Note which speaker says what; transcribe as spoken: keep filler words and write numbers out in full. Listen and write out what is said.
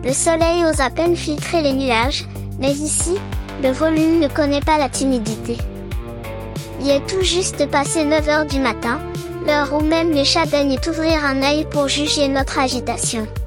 Speaker 1: Le soleil ose à peine filtrer les nuages, mais ici, le volume ne connaît pas la timidité. Il est tout juste passé neuf heures du matin, l'heure où même les chats daignent ouvrir un œil pour juger notre agitation.